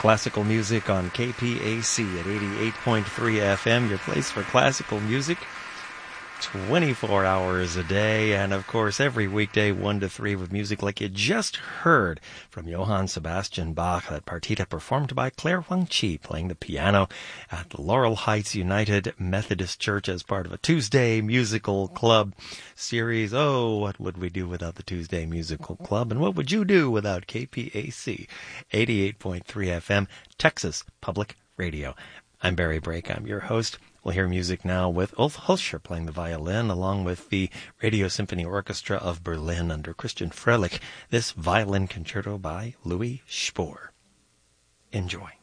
Classical music on KPAC at 88.3 FM, your place for classical music 24 hours a day, and of course every weekday 1 to 3 with music like you just heard from Johann Sebastian Bach, that partita performed by Claire Wang Chi playing the piano at the Laurel Heights United Methodist Church as part of a Tuesday Musical Club series. Oh, what would we do without the Tuesday Musical Club, and what would you do without KPAC 88.3 FM, Texas Public Radio? I'm Barry Brake, I'm your host. We'll hear music now with Ulf Hulscher playing the violin, along with the Radio Symphony Orchestra of Berlin under Christian Fröhlich, this violin concerto by Louis Spohr. Enjoy.